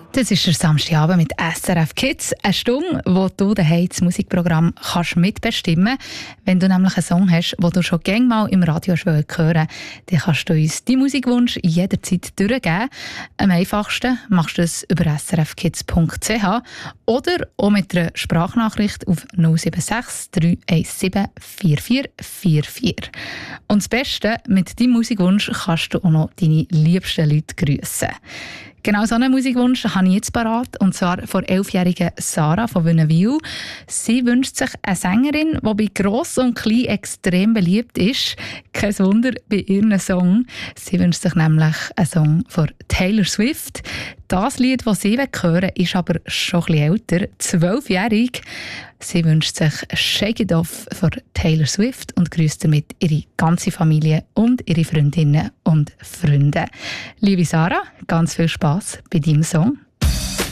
Das ist der Samstagabend mit SRF Kids. Eine Stunde, wo du daheim das Musikprogramm kannst mitbestimmen kannst. Wenn du nämlich einen Song hast, den du schon gerne mal im Radio hören wolltest, dann kannst du uns deinen Musikwunsch jederzeit durchgeben. Am einfachsten machst du es über srfkids.ch oder auch mit einer Sprachnachricht auf 076 317 4444. Und das Beste, mit deinem Musikwunsch kannst du auch noch deine liebsten Leute grüssen. Genau so einen Musikwunsch habe ich jetzt parat, und zwar von 11-jährigen Sarah von Wünnewil. Sie wünscht sich eine Sängerin, die bei Gross und Klein extrem beliebt ist. Kein Wunder bei ihrem Song. Sie wünscht sich nämlich einen Song von Taylor Swift. Das Lied, das sie hören will, ist aber schon ein bisschen älter, 12-jährig. Sie wünscht sich «Shake It Off» von Taylor Swift und grüßt damit ihre ganze Familie und ihre Freundinnen und Freunde. Liebe Sarah, ganz viel Spass bei deinem Song.